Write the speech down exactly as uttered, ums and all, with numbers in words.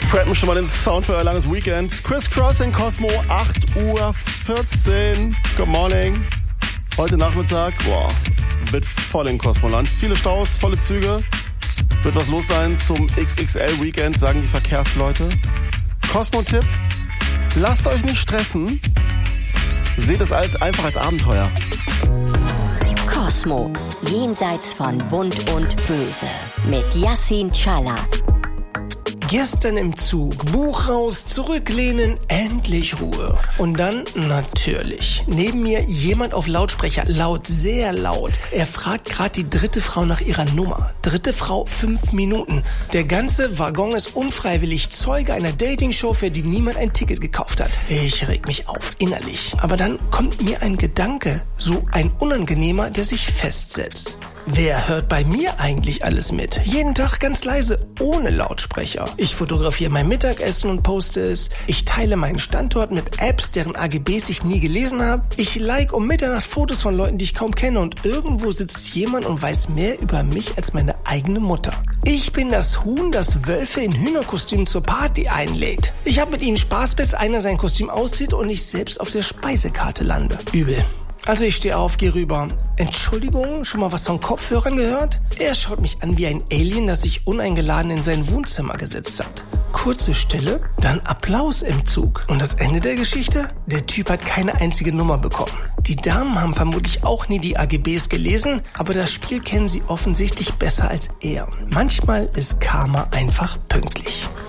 Preppen schon mal den Sound für euer langes Weekend. Criss Cross in Cosmo, acht Uhr vierzehn. Good morning. Heute Nachmittag, boah, wird voll in Cosmoland. Viele Staus, volle Züge. Wird was los sein zum X X L-Weekend, sagen die Verkehrsleute. Cosmo-Tipp, lasst euch nicht stressen. Seht es als, einfach als Abenteuer. Cosmo, jenseits von Bunt und Böse. Mit Yassin Challa. Gestern im Zug, Buch raus, zurücklehnen, endlich Ruhe. Und dann, natürlich, neben mir jemand auf Lautsprecher, laut, sehr laut. Er fragt gerade die dritte Frau nach ihrer Nummer. Dritte Frau, fünf Minuten. Der ganze Waggon ist unfreiwillig Zeuge einer Dating-Show, für die niemand ein Ticket gekauft hat. Ich reg mich auf, innerlich. Aber dann kommt mir ein Gedanke, so ein unangenehmer, der sich festsetzt. Wer hört bei mir eigentlich alles mit? Jeden Tag ganz leise, ohne Lautsprecher. Ich fotografiere mein Mittagessen und poste es. Ich teile meinen Standort mit Apps, deren A G Bs ich nie gelesen habe. Ich like um Mitternacht Fotos von Leuten, die ich kaum kenne. Und irgendwo sitzt jemand und weiß mehr über mich als meine eigene Mutter. Ich bin das Huhn, das Wölfe in Hühnerkostümen zur Party einlädt. Ich habe mit ihnen Spaß, bis einer sein Kostüm auszieht und ich selbst auf der Speisekarte lande. Übel. Also ich stehe auf, gehe rüber. Entschuldigung, schon mal was von Kopfhörern gehört? Er schaut mich an wie ein Alien, das sich uneingeladen in sein Wohnzimmer gesetzt hat. Kurze Stille, dann Applaus im Zug. Und das Ende der Geschichte? Der Typ hat keine einzige Nummer bekommen. Die Damen haben vermutlich auch nie die A G Bs gelesen, aber das Spiel kennen sie offensichtlich besser als er. Manchmal ist Karma einfach pünktlich.